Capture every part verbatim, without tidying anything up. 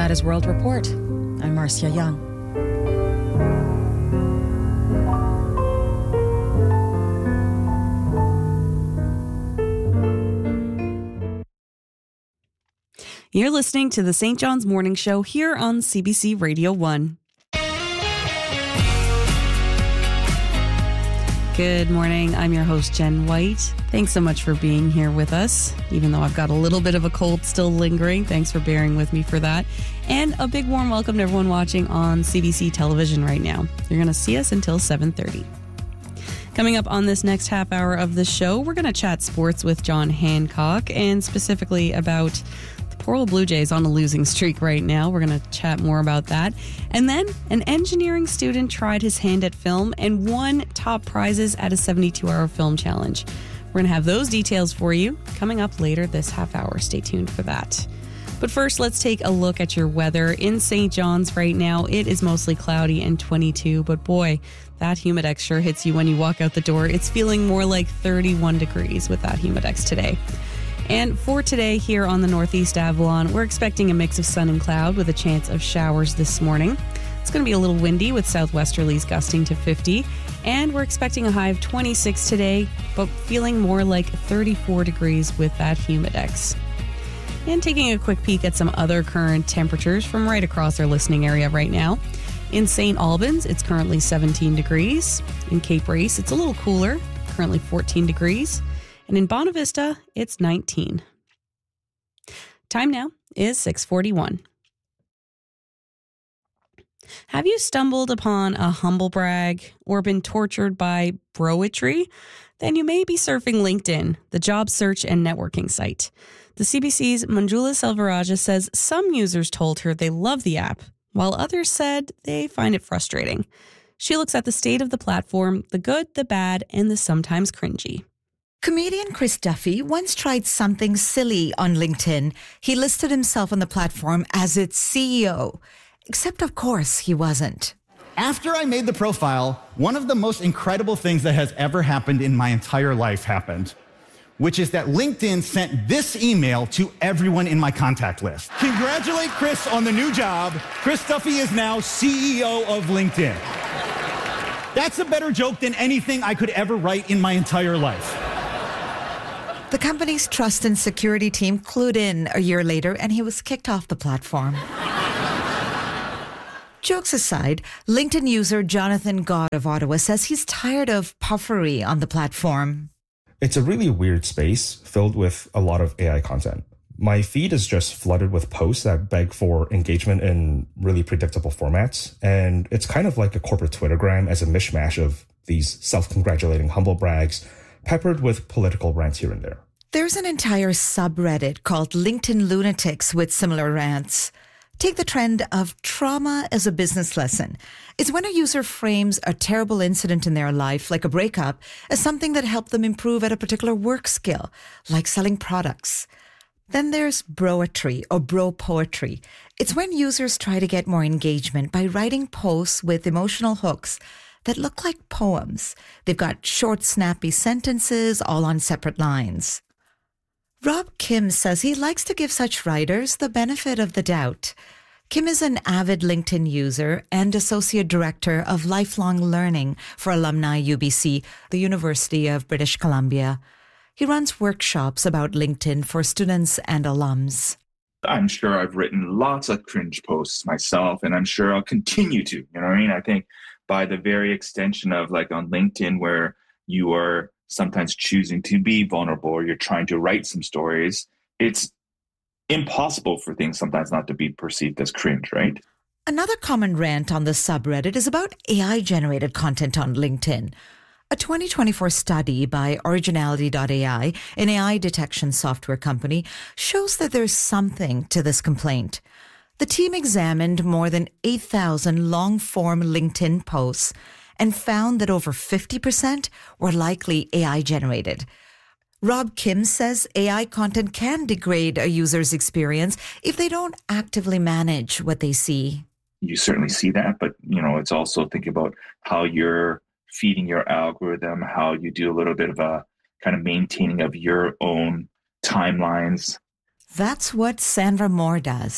That is World Report. I'm Marcia Young. You're listening to the Saint John's Morning Show here on C B C Radio one. Good morning. I'm your host, Jen White. Thanks so much for being here with us, even though I've got a little bit of a cold still lingering. Thanks for bearing with me for that. And a big warm welcome to everyone watching on C B C television right now. You're going to see us until seven thirty. Coming up on this next half hour of the show, we're going to chat sports with John Hancock, and specifically about the poor old Blue Jays on a losing streak right now. We're going to chat more about that. And then an engineering student tried his hand at film and won top prizes at a seventy-two hour film challenge. We're going to have those details for you coming up later this half hour. Stay tuned for that. But first, let's take a look at your weather. In Saint John's right now, it is mostly cloudy and twenty-two, but boy, that Humidex sure hits you when you walk out the door. It's feeling more like thirty-one degrees with that Humidex today. And for today here on the Northeast Avalon, we're expecting a mix of sun and cloud with a chance of showers this morning. It's going to be a little windy with southwesterlies gusting to fifty. And we're expecting a high of twenty-six today, but feeling more like thirty-four degrees with that Humidex. And taking a quick peek at some other current temperatures from right across our listening area right now. In Saint Albans, it's currently seventeen degrees. In Cape Race, it's a little cooler, currently fourteen degrees. And in Bonavista, it's nineteen. Time now is six forty-one. Have you stumbled upon a humble brag or been tortured by broetry? Then you may be surfing LinkedIn, the job search and networking site. The C B C's Manjula Selvarajah says some users told her they love the app, while others said they find it frustrating. She looks at the state of the platform, the good, the bad, and the sometimes cringy. Comedian Chris Duffy once tried something silly on LinkedIn. He listed himself on the platform as its C E O. Except, of course, he wasn't. After I made the profile, one of the most incredible things that has ever happened in my entire life happened, which is that LinkedIn sent this email to everyone in my contact list. Congratulate Chris on the new job. Chris Duffy is now C E O of LinkedIn. That's a better joke than anything I could ever write in my entire life. The company's trust and security team clued in a year later, and he was kicked off the platform. Jokes aside, LinkedIn user Jonathan God of Ottawa says he's tired of puffery on the platform. It's a really weird space filled with a lot of A I content. My feed is just flooded with posts that beg for engagement in really predictable formats. And it's kind of like a corporate Twittergram as a mishmash of these self-congratulating humble brags peppered with political rants here and there. There's an entire subreddit called LinkedIn Lunatics with similar rants. Take the trend of trauma as a business lesson. It's when a user frames a terrible incident in their life, like a breakup, as something that helped them improve at a particular work skill, like selling products. Then there's broetry or bro poetry. It's when users try to get more engagement by writing posts with emotional hooks that look like poems. They've got short, snappy sentences, all on separate lines. Rob Kim says he likes to give such writers the benefit of the doubt. Kim is an avid LinkedIn user and Associate Director of Lifelong Learning for Alumni U B C, the University of British Columbia. He runs workshops about LinkedIn for students and alums. I'm sure I've written lots of cringe posts myself, and I'm sure I'll continue to. You know what I mean? I think by the very extension of like on LinkedIn, where you are sometimes choosing to be vulnerable or you're trying to write some stories, it's impossible for things sometimes not to be perceived as cringe, right? Another common rant on the subreddit is about A I-generated content on LinkedIn. A twenty twenty-four study by Originality dot A I, an A I detection software company, shows that there's something to this complaint. The team examined more than eight thousand long-form LinkedIn posts and found that over fifty percent were likely A I-generated. Rob Kim says A I content can degrade a user's experience if they don't actively manage what they see. You certainly see that, but you know, it's also think about how you're feeding your algorithm, how you do a little bit of a kind of maintaining of your own timelines. That's what Sandra Moore does.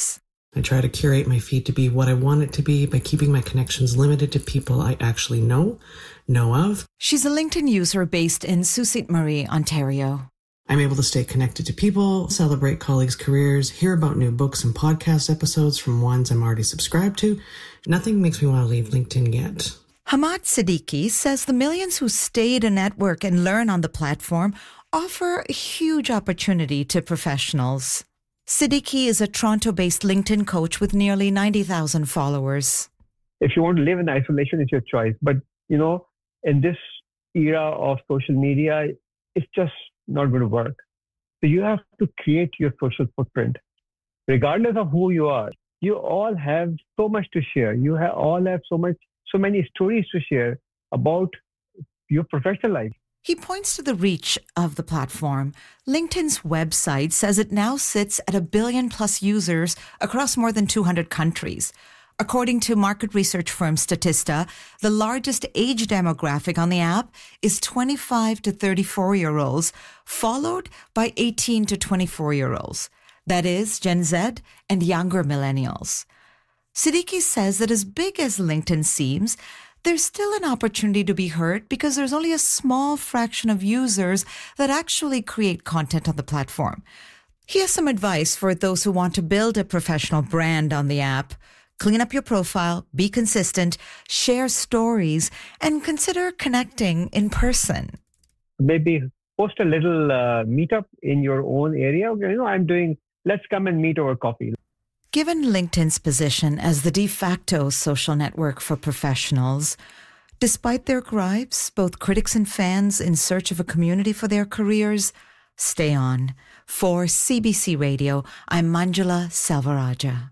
I try to curate my feed to be what I want it to be by keeping my connections limited to people I actually know, know of. She's a LinkedIn user based in Sault Ste. Marie, Ontario. I'm able to stay connected to people, celebrate colleagues' careers, hear about new books and podcast episodes from ones I'm already subscribed to. Nothing makes me want to leave LinkedIn yet. Hamad Siddiqui says the millions who stay to network and learn on the platform offer a huge opportunity to professionals. Siddiqui is a Toronto-based LinkedIn coach with nearly ninety thousand followers. If you want to live in isolation, it's your choice. But, you know, in this era of social media, it's just not going to work. So you have to create your social footprint. Regardless of who you are, you all have so much to share. You have, all have so much, so many stories to share about your professional life. He points to the reach of the platform. LinkedIn's website says it now sits at a billion plus users across more than two hundred countries. According to market research firm Statista, the largest age demographic on the app is twenty-five to thirty-four-year-olds, followed by eighteen to twenty-four-year-olds. That is, Gen Z and younger millennials. Siddiqui says that as big as LinkedIn seems, there's still an opportunity to be heard because there's only a small fraction of users that actually create content on the platform. He has some advice for those who want to build a professional brand on the app. Clean up your profile, be consistent, share stories, and consider connecting in person. Maybe post a little uh, meetup in your own area. You know, I'm doing, let's come and meet over coffee. Given LinkedIn's position as the de facto social network for professionals, despite their gripes, both critics and fans in search of a community for their careers stay on. For C B C Radio, I'm Manjula Selvarajah.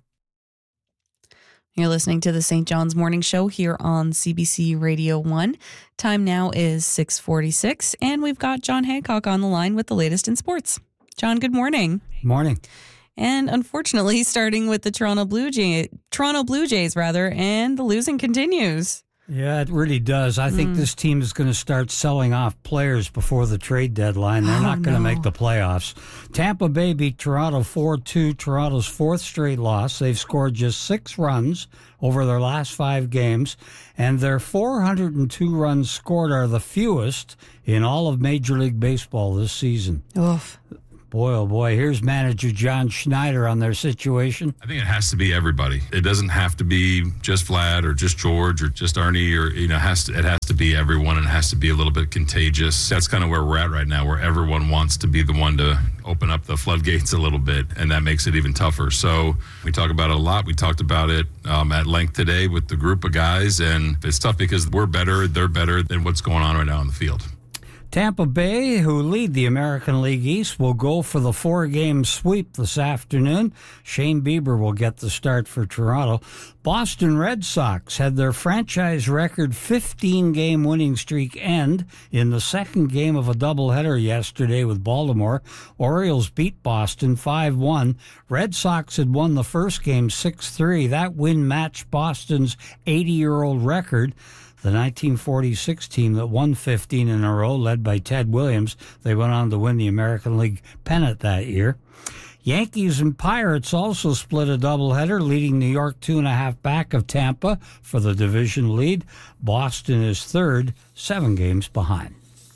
You're listening to the Saint John's Morning Show here on C B C Radio one. Time now is six forty-six, and we've got John Hancock on the line with the latest in sports. John, good morning. Morning. And unfortunately, starting with the Toronto Blue Jay, Toronto Blue Jays, rather, and the losing continues. Yeah, it really does. I think mm. this team is going to start selling off players before the trade deadline. They're oh, not going to no. make the playoffs. Tampa Bay beat Toronto four two, Toronto's fourth straight loss. They've scored just six runs over their last five games, and their four hundred two runs scored are the fewest in all of Major League Baseball this season. Oof. Boy, oh boy, here's manager John Schneider on their situation. I think it has to be everybody. It doesn't have to be just Vlad or just George or just Arnie, or, you know, it has to, it has to be everyone, and it has to be a little bit contagious. That's kind of where we're at right now, where everyone wants to be the one to open up the floodgates a little bit, and that makes it even tougher. So we talk about it a lot. We talked about it um, at length today with the group of guys, and it's tough because we're better, they're better than what's going on right now on the field. Tampa Bay, who lead the American League East, will go for the four-game sweep this afternoon. Shane Bieber will get the start for Toronto. Boston Red Sox had their franchise record fifteen-game winning streak end in the second game of a doubleheader yesterday with Baltimore. Orioles beat Boston five one. Red Sox had won the first game six three. That win matched Boston's eighty-year-old record. The nineteen forty-six team that won fifteen in a row, led by Ted Williams, they went on to win the American League pennant that year. Yankees and Pirates also split a doubleheader, leading New York two and a half back of Tampa for the division lead. Boston is third, seven games behind.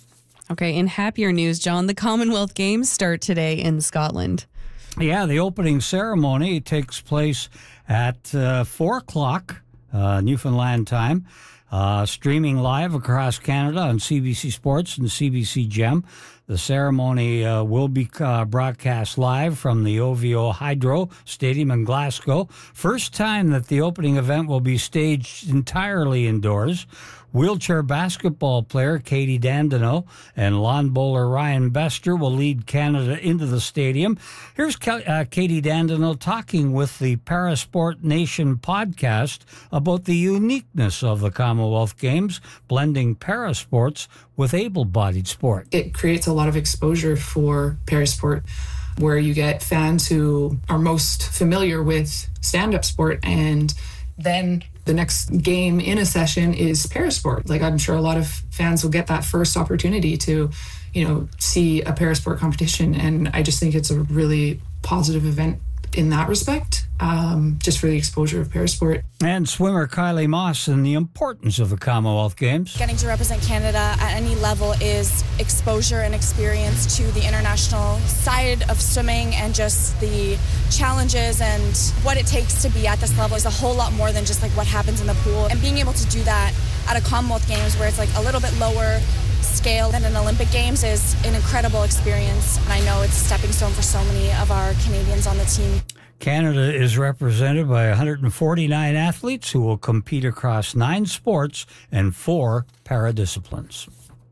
Okay, in happier news, John, the Commonwealth Games start today in Scotland. Yeah, the opening ceremony takes place at uh, four o'clock uh, Newfoundland time. Uh, streaming live across Canada on C B C Sports and C B C Gem. The ceremony uh, will be uh, broadcast live from the O V O Hydro Stadium in Glasgow. First time that the opening event will be staged entirely indoors. Wheelchair basketball player Katie Dandeneau and lawn bowler Ryan Bester will lead Canada into the stadium. Here's uh, Katie Dandeneau talking with the Parasport Nation podcast about the uniqueness of the Commonwealth Games, blending parasports with able-bodied sport. It creates a lot of exposure for parasport, where you get fans who are most familiar with stand-up sport, and then the next game in a session is parasport. Like, I'm sure a lot of fans will get that first opportunity to, you know, see a parasport competition. And I just think it's a really positive event in that respect. um, just for the exposure of parasport. And swimmer Kylie Moss and the importance of the Commonwealth Games. Getting to represent Canada at any level is exposure and experience to the international side of swimming, and just the challenges and what it takes to be at this level is a whole lot more than just like what happens in the pool. And being able to do that at a Commonwealth Games where it's like a little bit lower scale than an Olympic Games is an incredible experience. And I know it's a stepping stone for so many of our Canadians on the team. Canada is represented by one hundred forty-nine athletes who will compete across nine sports and four paradisciplines.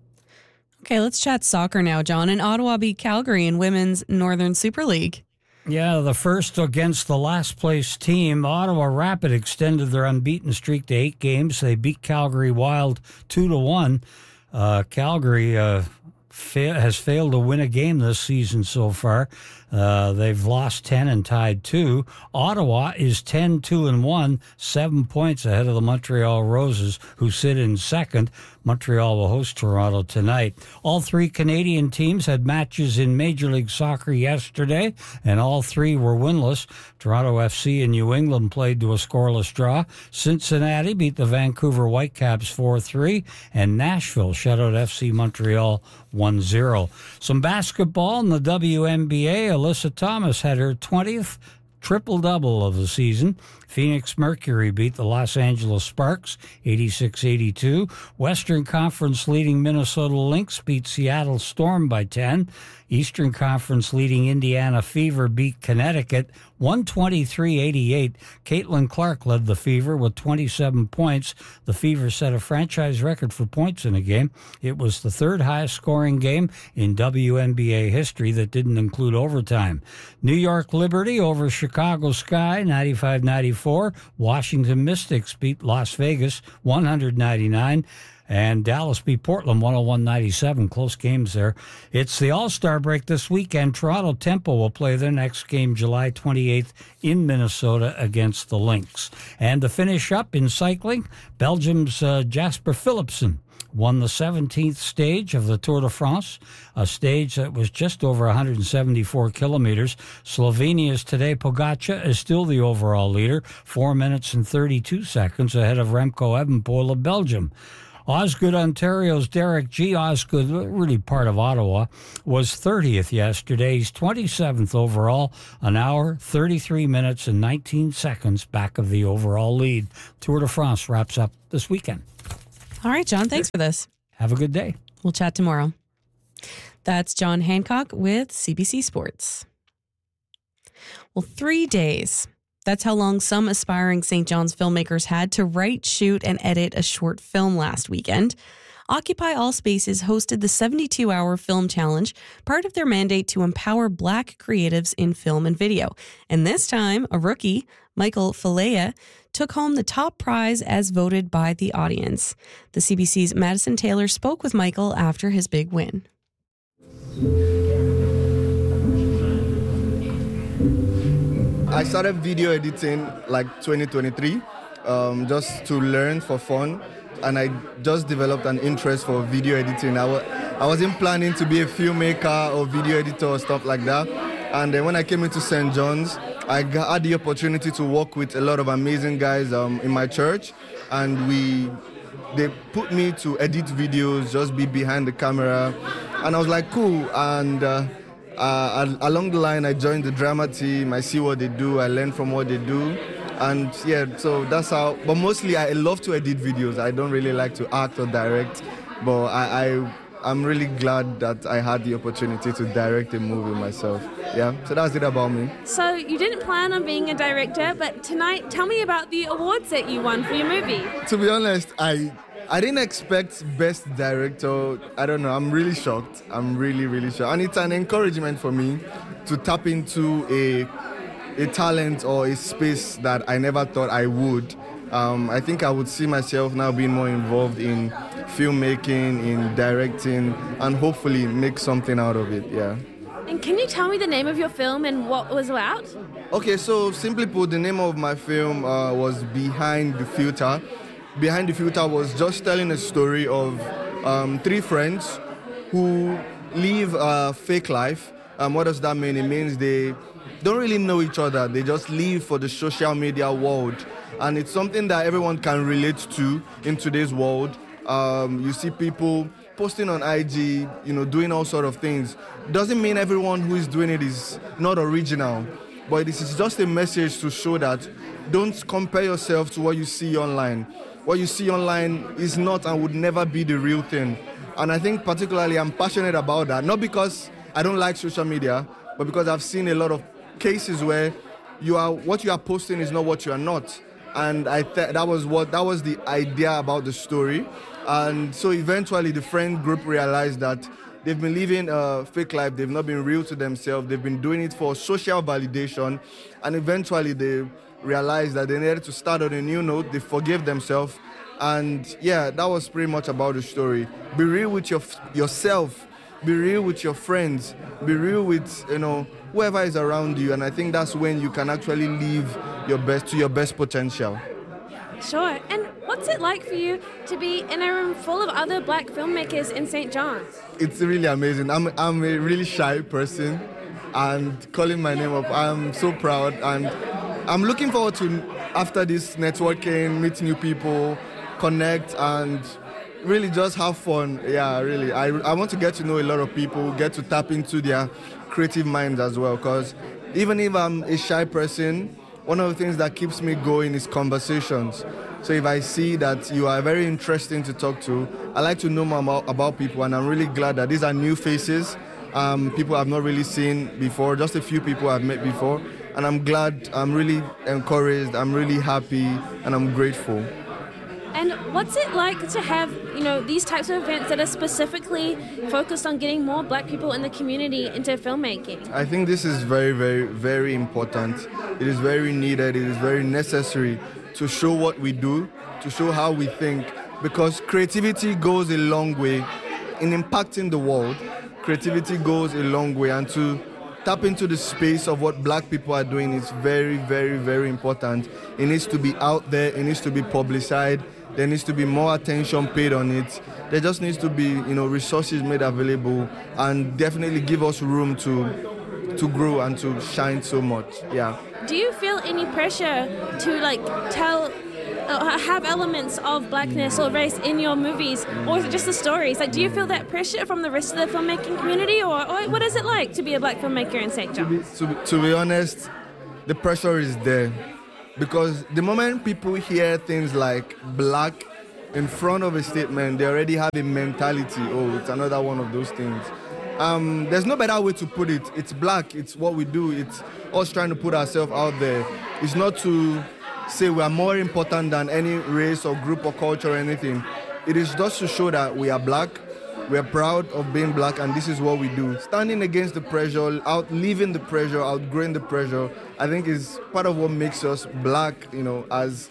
Okay, let's chat soccer now, John. And Ottawa beat Calgary in Women's Northern Super League. Yeah, the first against the last place team. Ottawa Rapid extended their unbeaten streak to eight games. They beat Calgary Wild two to one. Uh, Calgary uh, fa- has failed to win a game this season so far. Uh, they've lost ten and tied two. Ottawa is ten two and one, seven points ahead of the Montreal Roses, who sit in second. Montreal will host Toronto tonight. All three Canadian teams had matches in Major League Soccer yesterday, and all three were winless. Toronto F C and New England played to a scoreless draw. Cincinnati beat the Vancouver Whitecaps four three, and Nashville shut out F C Montreal one zero. Some basketball in the W N B A. Alyssa Thomas had her twentieth triple-double of the season. Phoenix Mercury beat the Los Angeles Sparks eighty-six eighty-two. Western Conference leading Minnesota Lynx beat Seattle Storm by ten. Eastern Conference leading Indiana Fever beat Connecticut one twenty-three eighty-eight. Caitlin Clark led the Fever with twenty-seven points. The Fever set a franchise record for points in a game. It was the third highest scoring game in W N B A history that didn't include overtime. New York Liberty over Chicago Sky ninety-five ninety-four. Washington Mystics beat Las Vegas one ninety-nine. And Dallas beat Portland one oh one ninety-seven. Close games there. It's the All-Star break this weekend. Toronto Tempo will play their next game July twenty-eighth in Minnesota against the Lynx. And to finish up in cycling, Belgium's uh, Jasper Philipsen won the seventeenth stage of the Tour de France, a stage that was just over one hundred seventy-four kilometers. Slovenia's Tadej Pogacar is still the overall leader, four minutes and thirty-two seconds ahead of Remco Evenepoel of Belgium. Osgood, Ontario's Derek G. Osgood, really part of Ottawa, was thirtieth yesterday. He's twenty-seventh overall, an hour, thirty-three minutes, and nineteen seconds back of the overall lead. Tour de France wraps up this weekend. All right, John, thanks for this. Have a good day. We'll chat tomorrow. That's John Hancock with C B C Sports. Well, three days. That's how long some aspiring Saint John's filmmakers had to write, shoot, and edit a short film last weekend. Occupy All Spaces hosted the seventy-two hour film challenge, part of their mandate to empower Black creatives in film and video. And this time, a rookie, Michael Falea, took home the top prize as voted by the audience. The C B C's Madison Taylor spoke with Michael after his big win. I started video editing like twenty twenty-three, um, just to learn for fun. And I just developed an interest for video editing. I, w- I wasn't planning to be a filmmaker or video editor or stuff like that. And then when I came into Saint John's, I got, had the opportunity to work with a lot of amazing guys um, in my church. And we, they put me to edit videos, just be behind the camera. And I was like, cool. And uh, uh, along the line, I joined the drama team. I see what they do. I learn from what they do. And yeah, so that's how, but mostly I love to edit videos. I don't really like to act or direct, but I, I, I'm really glad that I had the opportunity to direct a movie myself. Yeah, so that's it about me. So you didn't plan on being a director, but tonight, tell me about the awards that you won for your movie. To be honest, I, I didn't expect Best Director. I don't know, I'm really shocked. I'm really, really shocked. And it's an encouragement for me to tap into a a talent or a space that I never thought I would. Um, I think I would see myself now being more involved in filmmaking, in directing, and hopefully make something out of it, yeah. And can you tell me the name of your film and what was about? Okay, so simply put, the name of my film uh, was Behind the Filter. Behind the Filter was just telling a story of um, three friends who live a fake life. Um, what does that mean? It means they don't really know each other. They just live for the social media world. And it's something that everyone can relate to in today's world. Um, you see people posting on I G, you know, doing all sort of things. Doesn't mean everyone who is doing it is not original, but this is just a message to show that don't compare yourself to what you see online. What you see online is not and would never be the real thing. And I think particularly I'm passionate about that, not because I don't like social media, but because I've seen a lot of cases where you are what you are posting is not what you are not. And I th- that was what that was the idea about the story. And so eventually the friend group realized that they've been living a fake life, they've not been real to themselves, they've been doing it for social validation, and eventually they realized that they needed to start on a new note. They forgave themselves, and yeah, that was pretty much about the story. Be real with your yourself, be real with your friends, be real with, you know, whoever is around you, and I think that's when you can actually live your best to your best potential. Sure. And what's it like for you to be in a room full of other black filmmakers in Saint John's? It's really amazing. I'm I'm a really shy person, and calling my name up, I'm so proud, and I'm looking forward to, after this, networking, meet new people, connect, and really just have fun. Yeah, really. I, I want to get to know a lot of people, get to tap into their creative minds as well, because even if I'm a shy person, one of the things that keeps me going is conversations. So if I see that you are very interesting to talk to, I like to know more about, about people, and I'm really glad that these are new faces, um, people I've not really seen before, just a few people I've met before, and I'm glad, I'm really encouraged, I'm really happy, and I'm grateful. And what's it like to have, you know, these types of events that are specifically focused on getting more black people in the community into filmmaking? I think this is very, very, very important. It is very needed. It is very necessary to show what we do, to show how we think, because creativity goes a long way in impacting the world. Creativity goes a long way, and to tap into the space of what black people are doing is very, very, very important. It needs to be out there. It needs to be publicized. There needs to be more attention paid on it. There just needs to be, you know, resources made available, and definitely give us room to to grow and to shine so much. Yeah. Do you feel any pressure to like tell, uh, have elements of blackness or race in your movies, or is it just the stories? Like, do you feel that pressure from the rest of the filmmaking community, or, or what is it like to be a black filmmaker in Saint John's? To be, to, to be honest, the pressure is there. Because the moment people hear things like black in front of a statement, they already have a mentality, oh, it's another one of those things. Um, there's no better way to put it. It's black, it's what we do, it's us trying to put ourselves out there. It's not to say we are more important than any race or group or culture or anything. It is just to show that we are black, we are proud of being black, and this is what we do. Standing against the pressure, outliving the pressure, outgrowing the pressure, I think is part of what makes us black, you know, as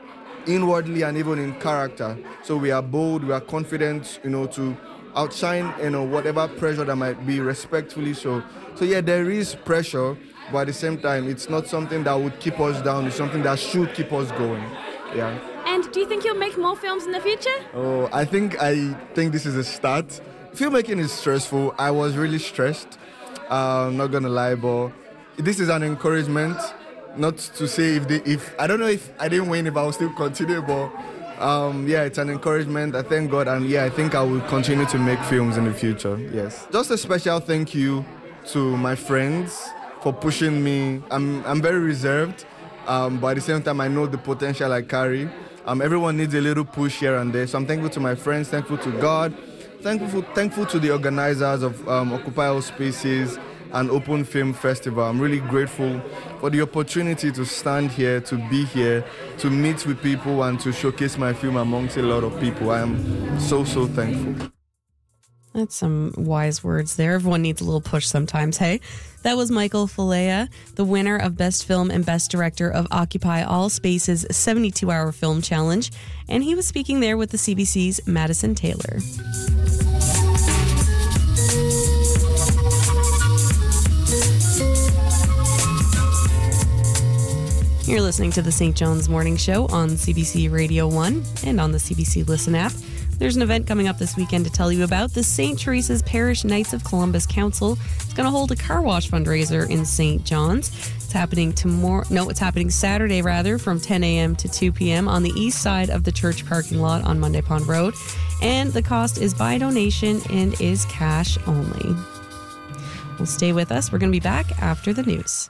inwardly and even in character. So we are bold, we are confident, you know, to outshine, you know, whatever pressure that might be, respectfully so. So yeah, there is pressure, but at the same time, it's not something that would keep us down. It's something that should keep us going. Yeah. And do you think you'll make more films in the future? Oh, I think I think this is a start. Filmmaking is stressful. I was really stressed. Uh, I'm not gonna lie, but this is an encouragement. Not to say if they, if I don't know if I didn't win, if I will still continue, but um, yeah, it's an encouragement. I thank God, and yeah, I think I will continue to make films in the future. Yes. Just a special thank you to my friends for pushing me. I'm I'm very reserved, um, but at the same time, I know the potential I carry. Um, everyone needs a little push here and there. So I'm thankful to my friends, thankful to God, thankful thankful to the organizers of um, Occupy All Spaces and Open Film Festival. I'm really grateful for the opportunity to stand here, to be here, to meet with people, and to showcase my film amongst a lot of people. I am so, so thankful. That's some wise words there. Everyone needs a little push sometimes, hey? That was Michael Falea, the winner of Best Film and Best Director of Occupy All Spaces seventy-two hour Film Challenge, and he was speaking there with the C B C's Madison Taylor. You're listening to the Saint John's Morning Show on C B C Radio one and on the C B C Listen app. There's an event coming up this weekend to tell you about. The Saint Teresa's Parish Knights of Columbus Council is going to hold a car wash fundraiser in Saint John's. It's happening tomorrow. No, it's happening Saturday, rather, from ten a.m. to two p.m. on the east side of the church parking lot on Monday Pond Road. And the cost is by donation and is cash only. Well, stay with us. We're going to be back after the news.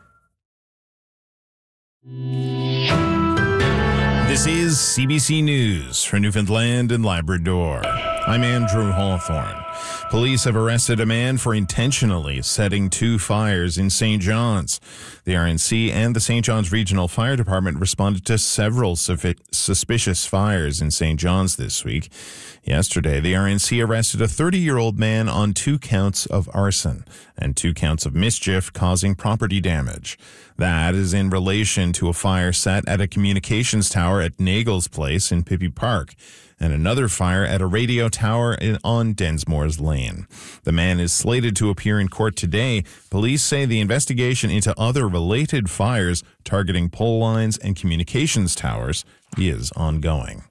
This is C B C News for Newfoundland and Labrador. I'm Andrew Hawthorne. Police have arrested a man for intentionally setting two fires in Saint John's. The R N C and the Saint John's Regional Fire Department responded to several suspicious fires in Saint John's this week. Yesterday, the R N C arrested a thirty-year-old man on two counts of arson and two counts of mischief causing property damage. That is in relation to a fire set at a communications tower at Nagel's Place in Pippi Park and another fire at a radio tower in, on Densmore's Lane. The man is slated to appear in court today. Police say the investigation into other related fires targeting pole lines and communications towers is ongoing.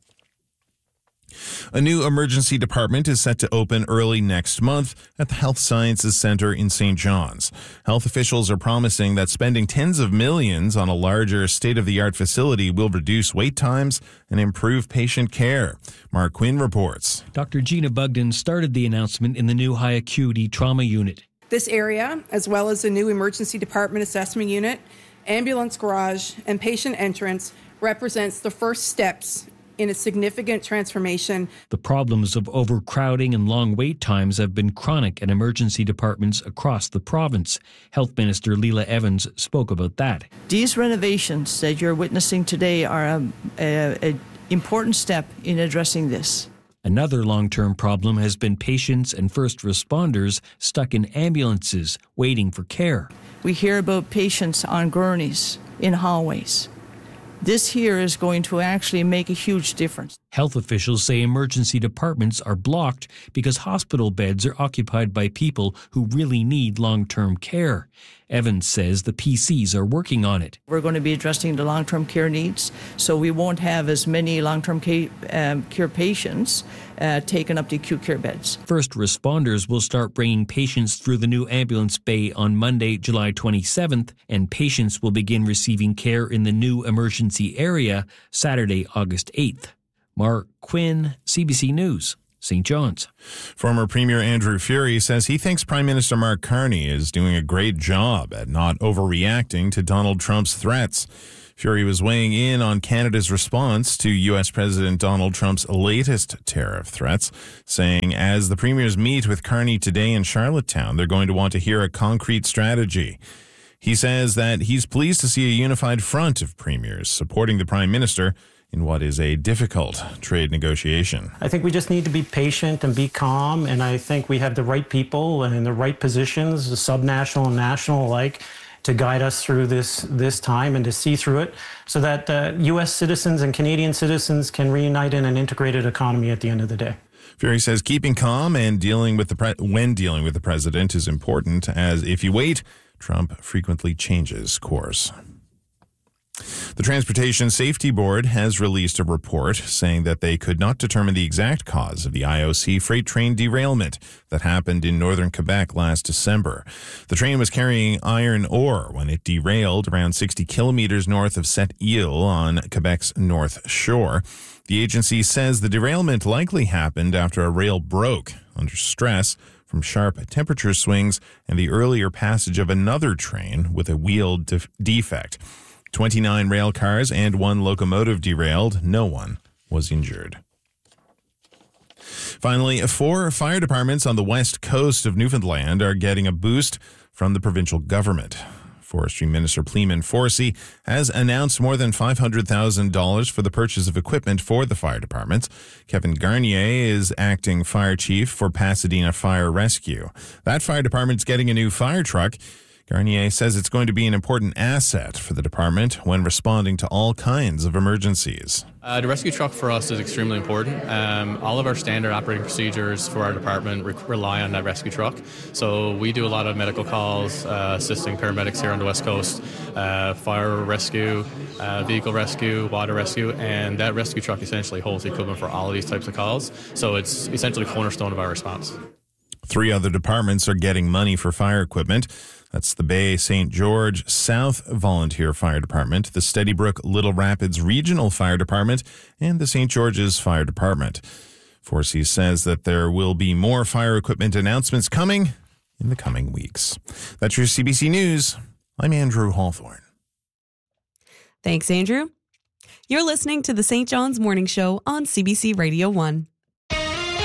A new emergency department is set to open early next month at the Health Sciences Centre in Saint John's. Health officials are promising that spending tens of millions on a larger state-of-the-art facility will reduce wait times and improve patient care. Mark Quinn reports. Doctor Gina Bugden started the announcement in the new high-acuity trauma unit. This area, as well as the new emergency department assessment unit, ambulance garage, and patient entrance, represents the first steps in a significant transformation. The problems of overcrowding and long wait times have been chronic at emergency departments across the province. Health Minister Leela Evans spoke about that. These renovations that you're witnessing today are an a, a important step in addressing this. Another long-term problem has been patients and first responders stuck in ambulances waiting for care. We hear about patients on gurneys in hallways. This here is going to actually make a huge difference. Health officials say emergency departments are blocked because hospital beds are occupied by people who really need long-term care. Evans says the P Cs are working on it. We're going to be addressing the long-term care needs, so we won't have as many long-term care, um, care patients uh, taking up the acute care beds. First responders will start bringing patients through the new ambulance bay on Monday, July twenty-seventh, and patients will begin receiving care in the new emergency area Saturday, August eighth. Mark Quinn, C B C News, Saint John's. Former Premier Andrew Furey says he thinks Prime Minister Mark Carney is doing a great job at not overreacting to Donald Trump's threats. Furey was weighing in on Canada's response to U S President Donald Trump's latest tariff threats, saying as the premiers meet with Carney today in Charlottetown, they're going to want to hear a concrete strategy. He says that he's pleased to see a unified front of premiers supporting the Prime Minister in what is a difficult trade negotiation. I think we just need to be patient and be calm, and I think we have the right people and in the right positions, the subnational and national alike, to guide us through this this time and to see through it so that uh, U S citizens and Canadian citizens can reunite in an integrated economy at the end of the day. Furey says keeping calm and dealing with the pre- when dealing with the president is important, as if you wait, Trump frequently changes course. The Transportation Safety Board has released a report saying that they could not determine the exact cause of the I O C freight train derailment that happened in northern Quebec last December. The train was carrying iron ore when it derailed around sixty kilometers north of Sept-Îles on Quebec's north shore. The agency says the derailment likely happened after a rail broke under stress from sharp temperature swings and the earlier passage of another train with a wheel def- defect. twenty-nine rail cars and one locomotive derailed. No one was injured. Finally, four fire departments on the west coast of Newfoundland are getting a boost from the provincial government. Forestry Minister Pleeman Forsey has announced more than five hundred thousand dollars for the purchase of equipment for the fire departments. Kevin Garnier is acting fire chief for Pasadena Fire Rescue. That fire department's getting a new fire truck. Garnier says it's going to be an important asset for the department when responding to all kinds of emergencies. Uh, the rescue truck for us is extremely important. Um, all of our standard operating procedures for our department re- rely on that rescue truck. So we do a lot of medical calls, uh, assisting paramedics here on the West Coast, uh, fire rescue, uh, vehicle rescue, water rescue, and that rescue truck essentially holds the equipment for all of these types of calls. So it's essentially the cornerstone of our response. Three other departments are getting money for fire equipment. That's the Bay Saint George South Volunteer Fire Department, the Steadybrook Little Rapids Regional Fire Department, and the Saint George's Fire Department. four C says that there will be more fire equipment announcements coming in the coming weeks. That's your C B C News. I'm Andrew Hawthorne. Thanks, Andrew. You're listening to the Saint John's Morning Show on C B C Radio one.